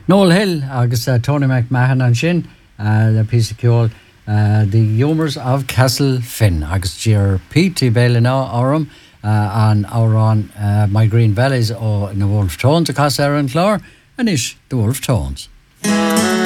Noel Hill agus Tony McMahon an sin le písiciúil the Humours of Castle Finn agus Ger P.T. Bailey ná orm an árán My Green Valleys ó na Wolf Tones a cas ar an chlár, and is the Wolf Tones.